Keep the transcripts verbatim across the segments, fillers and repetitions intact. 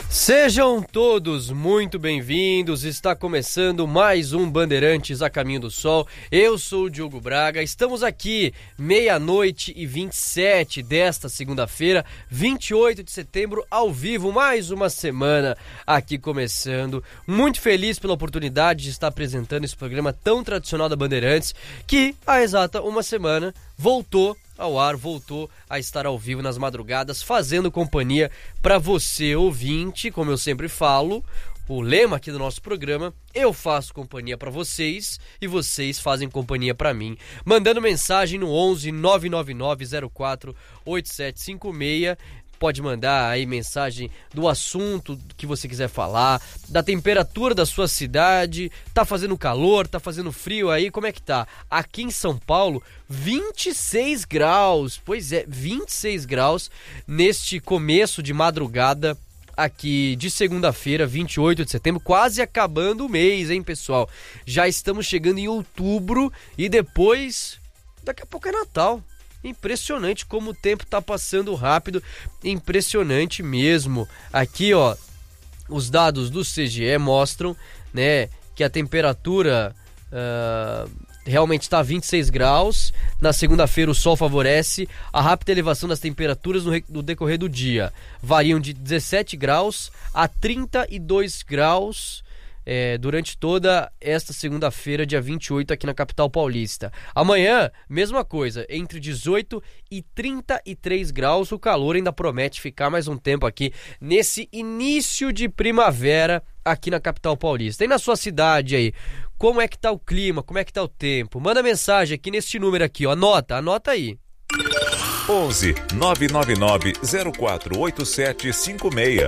Sejam todos muito bem-vindos, está começando mais um Bandeirantes a Caminho do Sol. Eu sou o Diogo Braga, estamos aqui meia-noite e vinte e sete desta segunda-feira, vinte e oito de setembro, ao vivo, mais uma semana aqui começando. Muito feliz pela oportunidade de estar apresentando esse programa tão tradicional da Bandeirantes, que há exata uma semana voltou ao ar, voltou a estar ao vivo nas madrugadas, fazendo companhia para você, ouvinte. Como eu sempre falo, o lema aqui do nosso programa: eu faço companhia para vocês e vocês fazem companhia para mim. Mandando mensagem no onze nove nove nove zero quatro oito sete cinco seis. Pode mandar aí mensagem do assunto que você quiser falar, da temperatura da sua cidade. Tá fazendo calor, tá fazendo frio aí, como é que tá? Aqui em São Paulo, vinte e seis graus, pois é, vinte e seis graus neste começo de madrugada aqui de segunda-feira, vinte e oito de setembro, quase acabando o mês, hein, pessoal? Já estamos chegando em outubro e depois, daqui a pouco é Natal. Impressionante como o tempo tá passando rápido, impressionante mesmo. Aqui, ó, os dados do C G E mostram, né, que a temperatura uh, realmente está a vinte e seis graus. Na segunda-feira o sol favorece. A rápida elevação das temperaturas no, no decorrer do dia variam de dezessete graus a trinta e dois graus. É, durante toda esta segunda-feira, dia vinte e oito, aqui na capital paulista. Amanhã, mesma coisa, entre dezoito e trinta e três graus. O calor ainda promete ficar mais um tempo aqui nesse início de primavera aqui na capital paulista. E na sua cidade aí, como é que tá o clima, como é que tá o tempo? Manda mensagem aqui neste número aqui, ó. Anota, anota aí. onze nove nove nove zero quatro oito sete cinco seis.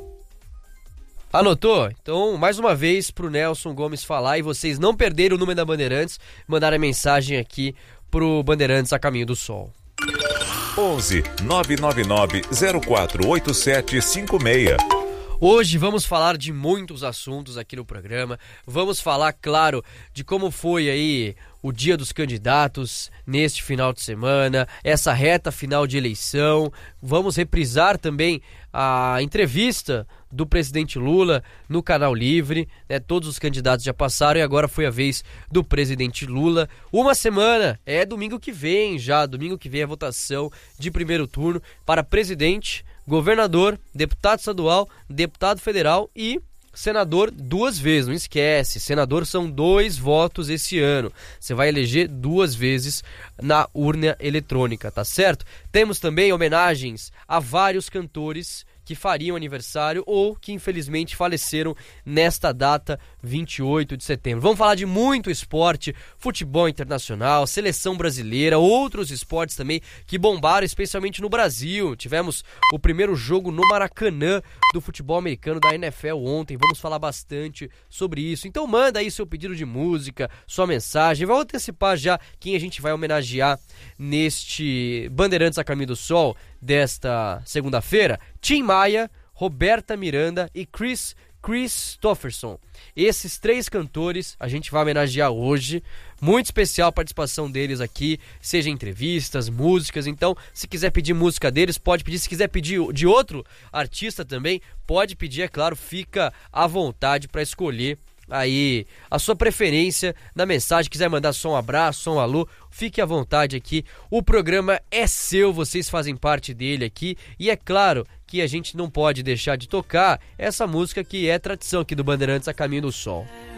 Anotou? Então, mais uma vez pro Nelson Gomes falar e vocês não perderem o número da Bandeirantes, mandarem mensagem aqui pro Bandeirantes a Caminho do Sol. onze nove nove nove zero quatro oito sete cinco seis. Hoje vamos falar de muitos assuntos aqui no programa. Vamos falar, claro, de como foi aí o dia dos candidatos neste final de semana, essa reta final de eleição. Vamos reprisar também a entrevista do presidente Lula no Canal Livre, né? Todos os candidatos já passaram e agora foi a vez do presidente Lula. Uma semana, é domingo que vem já, domingo que vem a votação de primeiro turno para presidente, governador, deputado estadual, deputado federal e senador duas vezes. Não esquece, senador são dois votos esse ano. Você vai eleger duas vezes na urna eletrônica, tá certo? Temos também homenagens a vários cantores que fariam aniversário ou que infelizmente faleceram nesta data, vinte e oito de setembro. Vamos falar de muito esporte, futebol internacional, seleção brasileira, outros esportes também que bombaram, especialmente no Brasil. Tivemos o primeiro jogo no Maracanã do futebol americano da N F L ontem. Vamos falar bastante sobre isso. Então manda aí seu pedido de música, sua mensagem. Vamos antecipar já quem a gente vai homenagear neste Bandeirantes a Caminho do Sol desta segunda-feira. Tim Maia, Roberta Miranda e Chris Christopherson. Esses três cantores a gente vai homenagear hoje. Muito especial a participação deles aqui, seja entrevistas, músicas. Então, se quiser pedir música deles, pode pedir. Se quiser pedir de outro artista também, pode pedir, é claro. Fica à vontade para escolher aí a sua preferência na mensagem. Quiser mandar só um abraço, só um alô, fique à vontade aqui. O programa é seu, vocês fazem parte dele aqui. E é claro que a gente não pode deixar de tocar essa música que é tradição aqui do Bandeirantes a Caminho do Sol.